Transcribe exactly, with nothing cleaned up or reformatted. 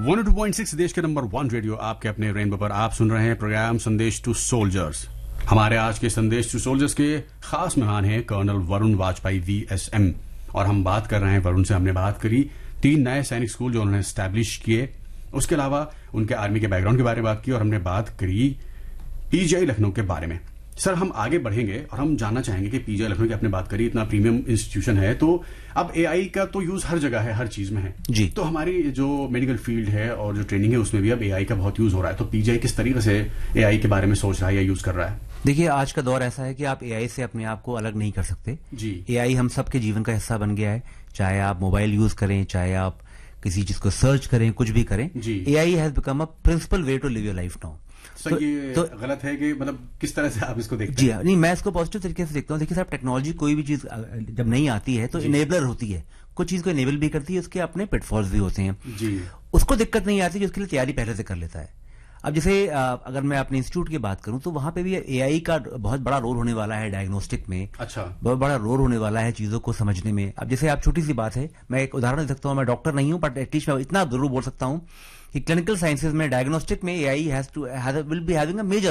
One O two point six देश के number one radio आपके अपने रेनबो पर आप सुन रहे हैं प्रोग्राम संदेश टू सोल्जर्स। हमारे आज के संदेश टू सोल्जर्स के खास मेहमान हैं colonel Varun Vajpayee V S M, और हम बात कर रहे हैं वरुण से। हमने बात करी तीन नए सैनिक स्कूल जो उन्होंने स्टैब्लिश किए, उसके अलावा उनके आर्मी के बैकग्राउंड के बारे में बात की, और हमने बात करी पीजीआई लखनऊ के बारे में। सर, हम आगे बढ़ेंगे और हम जानना चाहेंगे कि पीजीआई लखनऊ की आपने बात करी, इतना प्रीमियम इंस्टीट्यूशन है, तो अब एआई का तो यूज हर जगह है, हर चीज में है जी। तो हमारी जो मेडिकल फील्ड है और जो ट्रेनिंग है उसमें भी अब एआई का बहुत यूज हो रहा है, तो पीजीआई किस तरीके से एआई के बारे में सोच रहा है या यूज कर रहा है? देखिए, आज का दौर ऐसा है कि आप एआई से अपने आप को अलग नहीं कर सकते जी। एआई हम सबके जीवन का हिस्सा बन गया है, चाहे आप मोबाइल यूज करें, चाहे आप किसी चीज को सर्च करें, कुछ भी करें, AI has become a principal way to live your life now. Sir, तो, ये तो गलत है कि मतलब किस तरह से आप इसको देखते जी हैं? नहीं, मैं इसको पॉजिटिव तरीके से देखता हूँ। देखिए साहब, टेक्नोलॉजी कोई भी चीज जब नहीं आती है तो इनेबलर होती है, कुछ चीज को इनेबल भी करती है, उसके अपने पिटफॉल्स भी होते हैं जी। उसको दिक्कत नहीं आती, उसके लिए तैयारी पहले से कर लेता है। अब जैसे अगर मैं अपने इंस्टीट्यूट की बात करूं तो वहां पे भी एआई का बहुत बड़ा रोल होने वाला है डायग्नोस्टिक में। अच्छा। बहुत बड़ा रोल होने वाला है चीजों को समझने में। अब जैसे आप, छोटी सी बात है, मैं एक उदाहरण दे सकता हूं, मैं डॉक्टर नहीं हूं बट एटलीस्ट मैं इतना जरूर बोल सकता हूं कि क्लिनिकल साइंसेज में, डायग्नोस्टिक में AI has two will be having a major